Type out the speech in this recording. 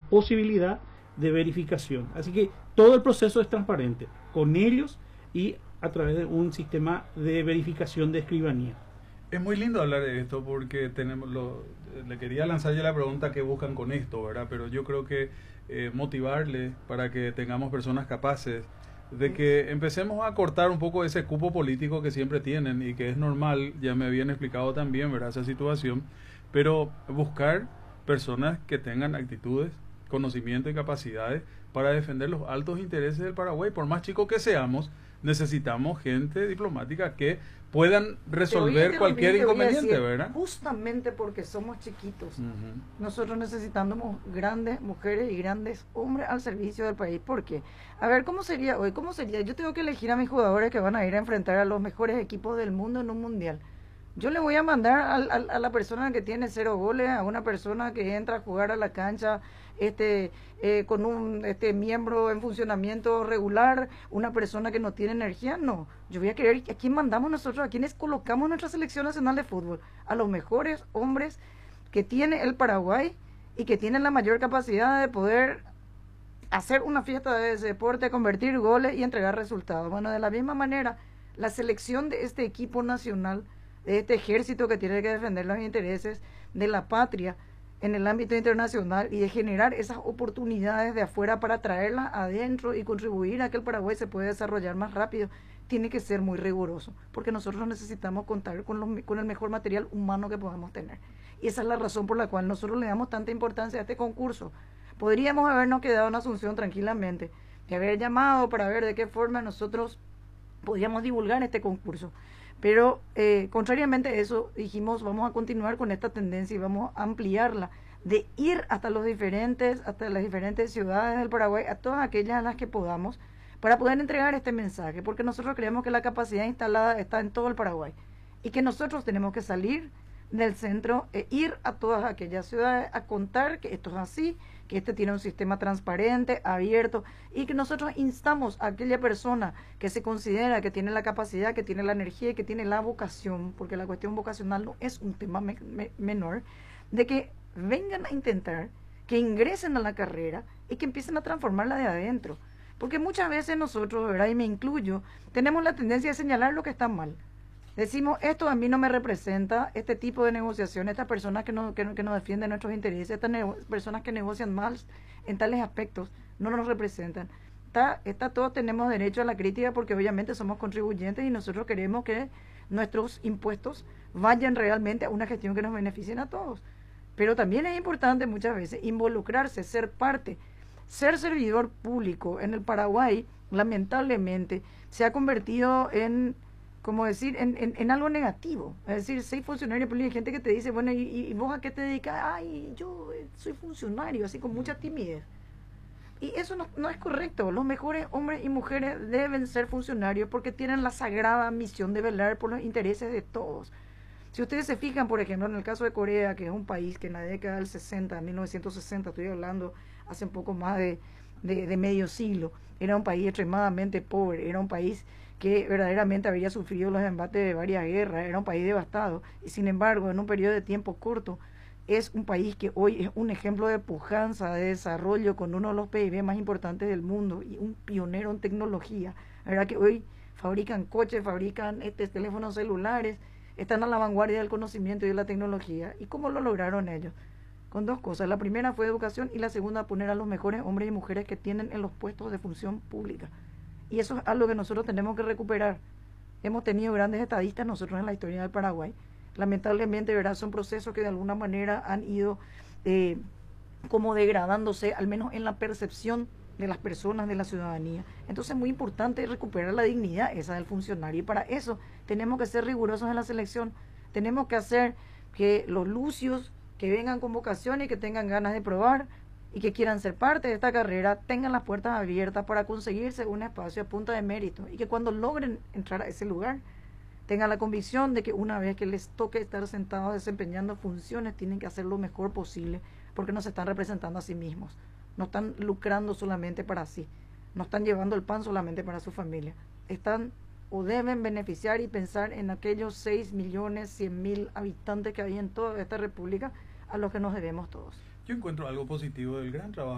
posibilidad de verificación. Así que todo el proceso es transparente con ellos y a través de un sistema de verificación de escribanía. Es muy lindo hablar de esto porque le quería lanzar ya la pregunta que buscan con esto, ¿verdad? Pero yo creo que motivarle para que tengamos personas capaces de que empecemos a cortar un poco ese cupo político que siempre tienen y que es normal, ya me habían explicado también, ¿verdad? Esa situación, pero buscar personas que tengan actitudes, conocimiento y capacidades para defender los altos intereses del Paraguay. Por más chicos que seamos, necesitamos gente diplomática que puedan resolver cualquier inconveniente, ¿verdad? Justamente porque somos chiquitos, Uh-huh. nosotros necesitamos grandes mujeres y grandes hombres al servicio del país. ¿Por qué? A ver, ¿cómo sería hoy? ¿Cómo sería? Yo tengo que elegir a mis jugadores que van a ir a enfrentar a los mejores equipos del mundo en un mundial. Yo le voy a mandar a la persona que tiene 0 goles, a una persona que entra a jugar a la cancha con un miembro en funcionamiento regular, una persona que no tiene energía. No, yo voy a querer a quién mandamos nosotros, a quiénes colocamos en nuestra selección nacional de fútbol, a los mejores hombres que tiene el Paraguay y que tienen la mayor capacidad de poder hacer una fiesta de ese deporte, convertir goles y entregar resultados. Bueno, de la misma manera, la selección de este equipo nacional, de este ejército que tiene que defender los intereses de la patria en el ámbito internacional y de generar esas oportunidades de afuera para traerlas adentro y contribuir a que el Paraguay se pueda desarrollar más rápido, tiene que ser muy riguroso, porque nosotros necesitamos contar con el mejor material humano que podamos tener. Y esa es la razón por la cual nosotros le damos tanta importancia a este concurso. Podríamos habernos quedado en Asunción tranquilamente, de haber llamado para ver de qué forma nosotros podíamos divulgar este concurso. Pero contrariamente a eso, dijimos, vamos a continuar con esta tendencia y vamos a ampliarla, de ir hasta las diferentes ciudades del Paraguay, a todas aquellas a las que podamos, para poder entregar este mensaje, porque nosotros creemos que la capacidad instalada está en todo el Paraguay, y que nosotros tenemos que salir del centro e ir a todas aquellas ciudades a contar que esto es así, que este tiene un sistema transparente, abierto, y que nosotros instamos a aquella persona que se considera que tiene la capacidad, que tiene la energía y que tiene la vocación, porque la cuestión vocacional no es un tema menor, de que vengan a intentar, que ingresen a la carrera y que empiecen a transformarla de adentro. Porque muchas veces nosotros, ¿verdad?, y me incluyo, tenemos la tendencia de señalar lo que está mal. Decimos, esto a mí no me representa, este tipo de negociación, estas personas que no defienden nuestros intereses, personas que negocian mal en tales aspectos, no nos representan. Todos tenemos derecho a la crítica porque obviamente somos contribuyentes y nosotros queremos que nuestros impuestos vayan realmente a una gestión que nos beneficien a todos. Pero también es importante muchas veces involucrarse, ser parte, ser servidor público. En el Paraguay, lamentablemente, se ha convertido en algo negativo. Es decir, soy funcionario público, hay gente que te dice, bueno, ¿y vos a qué te dedicas? Ay, yo soy funcionario, así con mucha timidez. Y eso no es correcto. Los mejores hombres y mujeres deben ser funcionarios porque tienen la sagrada misión de velar por los intereses de todos. Si ustedes se fijan, por ejemplo, en el caso de Corea, que es un país que en la década del 60, 1960, estoy hablando hace un poco más de medio siglo, era un país extremadamente pobre, era un país que verdaderamente había sufrido los embates de varias guerras, era un país devastado, y sin embargo, en un periodo de tiempo corto, es un país que hoy es un ejemplo de pujanza, de desarrollo, con uno de los PIB más importantes del mundo, y un pionero en tecnología. La verdad que hoy fabrican coches, fabrican teléfonos celulares, están a la vanguardia del conocimiento y de la tecnología. ¿Y cómo lo lograron ellos? Con dos cosas. La primera fue educación y la segunda poner a los mejores hombres y mujeres que tienen en los puestos de función pública. Y eso es algo que nosotros tenemos que recuperar. Hemos tenido grandes estadistas nosotros en la historia del Paraguay. Lamentablemente, ¿verdad?, son procesos que de alguna manera han ido como degradándose, al menos en la percepción de las personas, de la ciudadanía. Entonces es muy importante recuperar la dignidad esa del funcionario, y para eso tenemos que ser rigurosos en la selección. Tenemos que hacer que los lucios que vengan con vocación y que tengan ganas de probar y que quieran ser parte de esta carrera tengan las puertas abiertas para conseguirse un espacio a punta de mérito, y que cuando logren entrar a ese lugar tengan la convicción de que una vez que les toque estar sentados desempeñando funciones, tienen que hacer lo mejor posible, porque no se están representando a sí mismos, no están lucrando solamente para sí, no están llevando el pan solamente para su familia, están o deben beneficiar y pensar en aquellos 6.100.000 habitantes que hay en toda esta república, a los que nos debemos todos. Yo encuentro algo positivo del gran trabajo